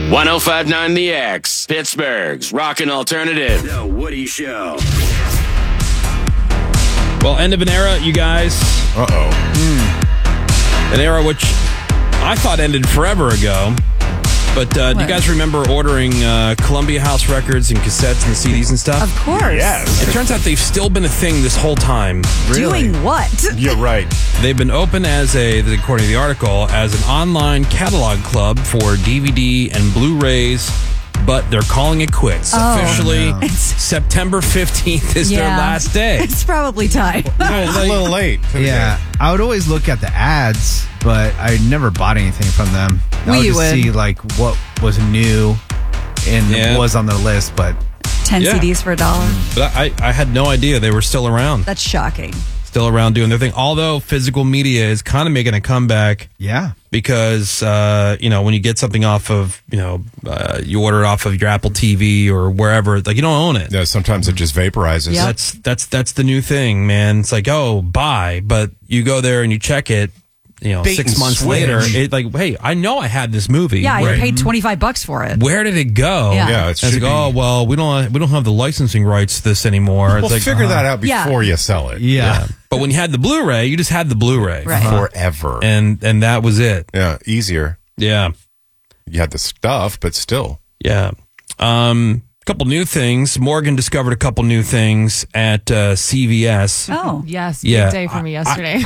105.9 The X, Pittsburgh's Rockin' Alternative. The Woody Show. Well, end of an era, you guys. An era which I thought ended forever ago. But do you guys remember ordering Columbia House records and cassettes and CDs and stuff? Of course. Yes. It turns out they've still been a thing this whole time. Doing what? You're right. They've been open as according to the article, as an online catalog club for DVD and Blu-rays, but they're calling it quits. Officially, September 15th is their last day. It's probably time. It's a little late. Yeah, I would always look at the ads, but I never bought anything from them. I would just see like what was new and was on the list, but 10 CDs for $1. But I had no idea they were still around. That's shocking. Still around doing their thing. Although physical media is kind of making a comeback. Yeah. Because, when you get something off of, you order it off of your Apple TV or wherever, like you don't own it. Yeah, sometimes it just vaporizes. Yep. That's the new thing, man. It's like, but you go there and you check it. 6 months later, it like, hey, I know I had this movie. Yeah, I paid $25 for it. Where did it go? Yeah, it's like, we don't have the licensing rights to this anymore. Well, it's like, figure that out before you sell it. Yeah. But when you had the Blu-ray, you just had the Blu-ray forever, and that was it. Yeah, easier. Yeah, you had the stuff, but still. Yeah. Couple new things. Morgan discovered a couple new things at CVS. Oh, yes. Big day for me yesterday.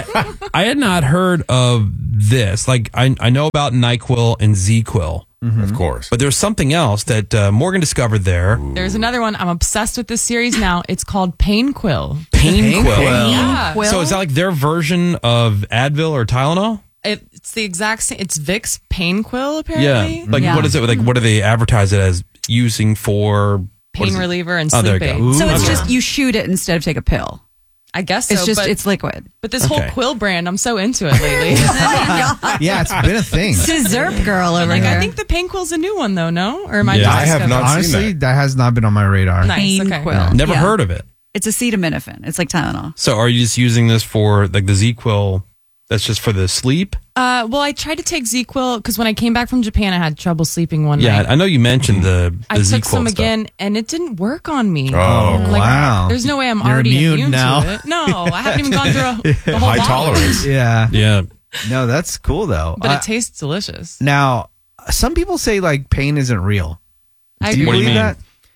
I had not heard of this. Like, I know about NyQuil and ZQuil. Of course. But there's something else that Morgan discovered there. Ooh. There's another one. I'm obsessed with this series now. It's called Painquil. Painquil? Yeah. So is that like their version of Advil or Tylenol? It's the exact same. It's Vicks Painquil, apparently. Yeah. Like, what is it? Like, what do they advertise it as? Using for pain reliever and sleep aid. So it's just you shoot it instead of take a pill. I guess so. It's liquid. But this whole Quill brand, I'm so into it lately. Yeah, it's been a thing. Scissor girl over here. I think the Painquil's a new one though, no? Or am I I have not Honestly, seen that has not been on my radar. Nice. Painquil. Never heard of it. It's acetaminophen. It's like Tylenol. So are you just using this for like the ZQuil? That's just for the sleep? Well, I tried to take ZQuil because when I came back from Japan, I had trouble sleeping one night. Yeah, I know you mentioned the I ZQuil took some stuff. again, and it didn't work on me. Oh, wow. There's no way I'm You're already immune now. to it. No, I haven't even gone through the whole High bottle. tolerance. Yeah. Yeah. No, that's cool though. But it tastes delicious. Now, some people say like pain isn't real. I Do you agree. believe that?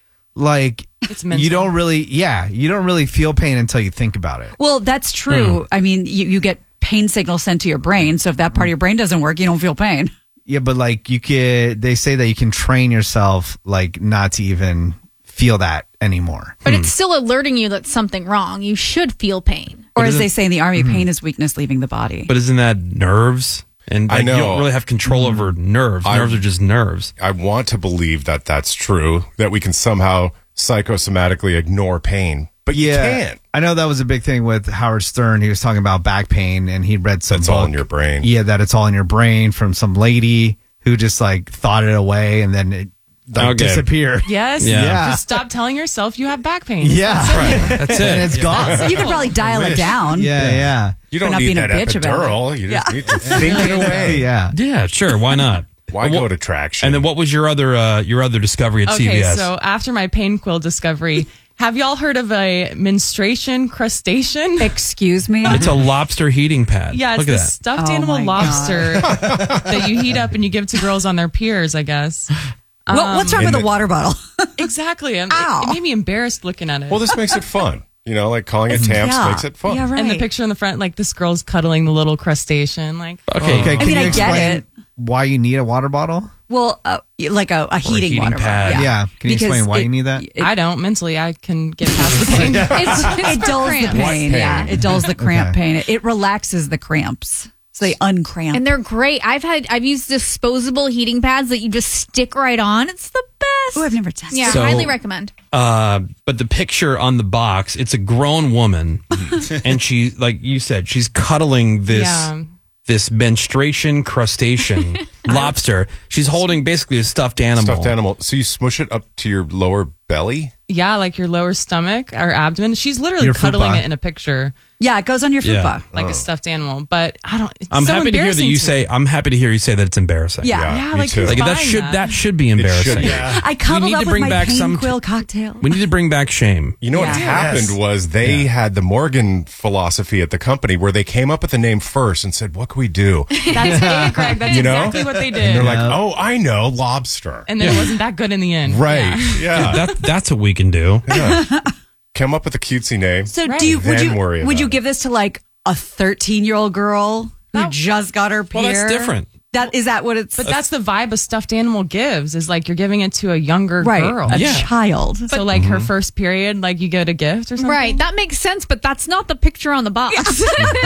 Like It's mental. you don't really feel pain until you think about it. Well, that's true. I mean, you get pain signals sent to your brain. So if that part of your brain doesn't work, you don't feel pain. Yeah, but like they say that you can train yourself like not to even feel that anymore. But it's still alerting you that something wrong. You should feel pain. Or as they say in the Army, pain is weakness leaving the body. But isn't that nerves? And I know. you don't really have control over nerves. Nerves are just nerves. I want to believe that that's true, that we can somehow psychosomatically ignore pain. But you can't. I know that was a big thing with Howard Stern. He was talking about back pain, and he read some That's all in your brain. Yeah, that it's all in your brain from some lady who just like thought it away, and then it disappeared. Yes. Yeah. Just stop telling yourself you have back pain. Yeah, That's it. and it's gone. You could probably dial it down. Yeah. You For don't not need being a that bitch about epidural. it. You just need to think it away. Yeah. Yeah, sure. Why not? Why go to traction? And then what was your other discovery at Okay, CVS? so after my Painquil discovery, have y'all heard of a menstruation crustacean? Excuse me? It's a lobster heating pad. Yeah, it's Look at the that. stuffed Oh animal my lobster that you heat up and you give to girls on their peers, I guess. What's wrong with a water bottle? Exactly. It Ow. made me embarrassed looking at it. well, this makes it fun. Like calling it Tamps makes it fun. Yeah, right. And the picture in the front, like this girl's cuddling the little crustacean. Like, Okay. Okay, can mean, you I get explain it. why you need a water bottle? Well, like a heating heating water pad. bottle. Yeah. Can you Because explain why you need that? I don't. Mentally, I can get past the pain. It dulls the pain. Yeah, it dulls the cramp pain. It relaxes the cramps, so they uncramp. And they're great. I've used disposable heating pads that you just stick right on. It's the best. Oh, I've never tested. Yeah, So- highly recommend. But the picture on the box, it's a grown woman, and she, like you said, she's cuddling this menstruation crustacean lobster. She's holding basically a stuffed animal. Stuffed animal. So you smush it up to your lower belly? Yeah, like your lower stomach or abdomen. She's literally Your fupa. cuddling it in a picture. Yeah, it goes on your fupa. Like a stuffed animal. But I don't. It's I'm so happy to hear that you say. I'm happy to hear you say that it's embarrassing. Yeah, me like too. Like that should be embarrassing. I cuddled up with my pain quill cocktail. We need to bring back shame. You know what happened was they had the Morgan philosophy at the company where they came up with the name first and said, "What can we do?" That's it, Greg. That's exactly what they did. And they're like, "Oh, I know, lobster." And then it wasn't that good in the end. Right? Yeah. That's what we can do. Come up with a cutesy name. So would you give this to like a 13-year-old girl who just got her peer? Well, that's different. Is that what it's? But that's the vibe a stuffed animal gives. Is like you're giving it to a younger girl, a child. So like her first period, like you get a gift or something. Right, that makes sense, but that's not the picture on the box.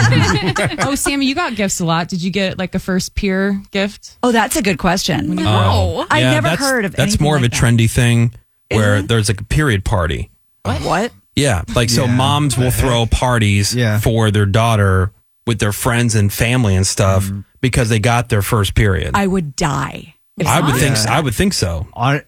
Oh, Sammy, you got gifts a lot. Did you get like a first peer gift? Oh, that's a good question. No. I've never heard of. That's more of a trendy thing where there's like a period party. What? Yeah, like so moms will throw parties for their daughter with their friends and family and stuff because they got their first period. I would die. I would think so.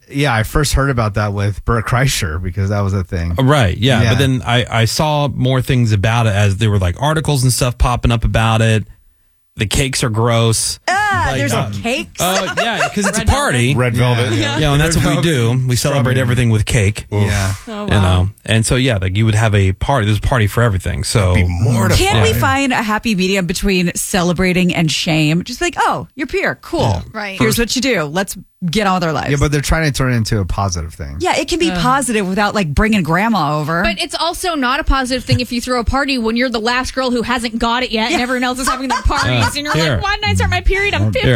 I first heard about that with Bert Kreischer because that was a thing. Right, yeah. But then I saw more things about it as there were like articles and stuff popping up about it. The cakes are gross. There's cakes? Yeah, because it's a party. Red velvet. Yeah, and that's what we do. We celebrate everything with cake. Yeah. Oh, wow. You know, and so like you would have a party. There's a party for everything. So Can we find a happy medium between celebrating and shame? Just like, oh, you're peer, cool. Right. Here's what you do. Let's get on with our lives. Yeah, but they're trying to turn it into a positive thing. Yeah, it can be positive without like bringing grandma over. But it's also not a positive thing if you throw a party when you're the last girl who hasn't got it yet and everyone else is having their parties and you're Here. like, why didn't I start my period? I'm 15. Here,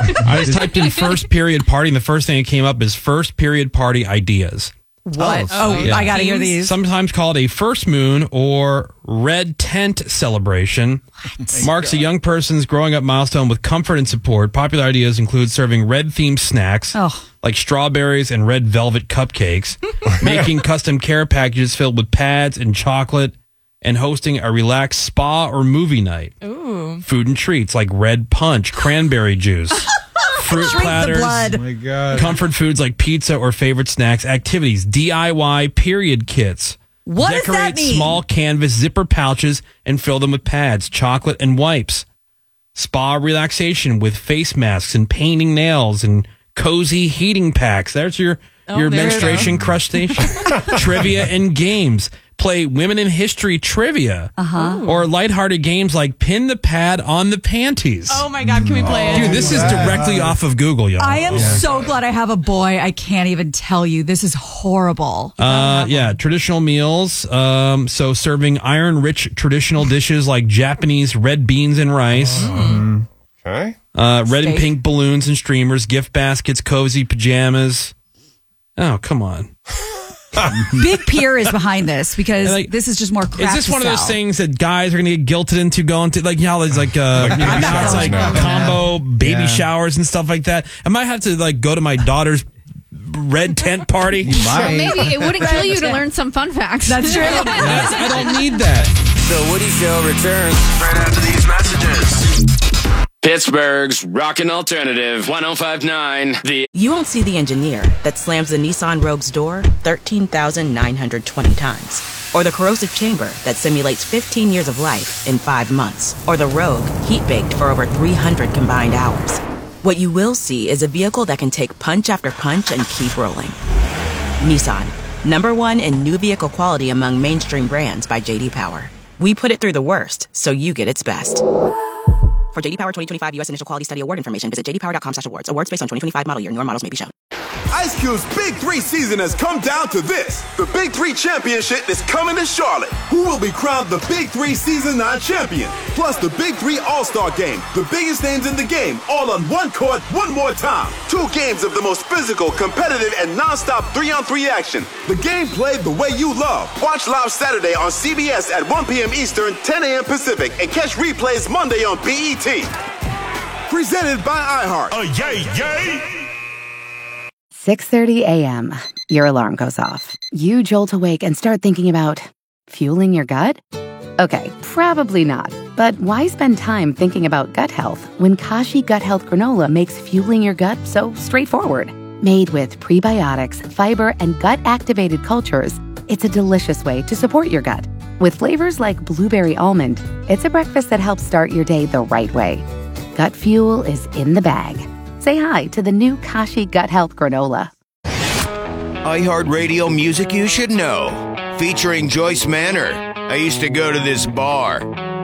I just typed in first period party, and the first thing that came up is first period party ideas. What? I got to hear these. Sometimes called a first moon or red tent celebration. Marks a young person's growing up milestone with comfort and support. Popular ideas include serving red-themed snacks like strawberries and red velvet cupcakes, making custom care packages filled with pads and chocolate, and hosting a relaxed spa or movie night. Ooh. Food and treats like red punch, cranberry juice. Fruit platters, blood. Oh my God. comfort foods like pizza or favorite snacks, activities, DIY period kits. What Decorate does that mean? small canvas zipper pouches and fill them with pads, chocolate, and wipes. Spa relaxation with face masks and painting nails and cozy heating packs. There's your menstruation crustacean. Trivia and games. Play women in history trivia. Or lighthearted games like pin the pad on the panties. Oh my God, can we play it? Dude, this is directly off of Google, y'all. I am so glad I have a boy. I can't even tell you. This is horrible. Traditional meals. So serving iron-rich traditional dishes like Japanese red beans and rice. Okay. Red and pink balloons and streamers, gift baskets, cozy pajamas. Oh, come on. Big Peer is behind this because this is just more crap. Is this to one of those sell. things that guys are going to get guilted into going to? Like, now it's like, now it's like combo baby showers and stuff like that. I might have to like go to my daughter's red tent party. Well, maybe it wouldn't kill you to learn some fun facts. That's true. I don't need that. The Woody Show returns right after these messages. Pittsburgh's Rockin' Alternative 105.9. You won't see the engineer that slams the Nissan Rogue's door 13,920 times. Or the corrosive chamber that simulates 15 years of life in 5 months. Or the Rogue heat-baked for over 300 combined hours. What you will see is a vehicle that can take punch after punch and keep rolling. Nissan, #1 in new vehicle quality among mainstream brands by J.D. Power. We put it through the worst, so you get its best. For J.D. Power 2025 U.S. Initial Quality Study Award information, visit jdpower.com/awards. Awards based on 2025 model year. Newer models may be shown. Ice Cube's Big 3 season has come down to this. The Big 3 Championship is coming to Charlotte. Who will be crowned the Big 3 Season 9 champion? Plus the Big 3 All-Star Game. The biggest names in the game, all on one court, one more time. 2 games of the most physical, competitive, and non-stop 3-on-3 action. The game played the way you love. Watch live Saturday on CBS at 1 p.m. Eastern, 10 a.m. Pacific, and catch replays Monday on BET. Presented by iHeart. yay! 6:30 a.m. Your alarm goes off. You jolt awake and start thinking about fueling your gut? Okay, probably not. But why spend time thinking about gut health when Kashi Gut Health Granola makes fueling your gut so straightforward? Made with prebiotics, fiber, and gut-activated cultures, it's a delicious way to support your gut. With flavors like blueberry almond, it's a breakfast that helps start your day the right way. Gut Fuel is in the bag. Say hi to the new Kashi Gut Health Granola. iHeartRadio music you should know. Featuring Joyce Manor. I used to go to this bar.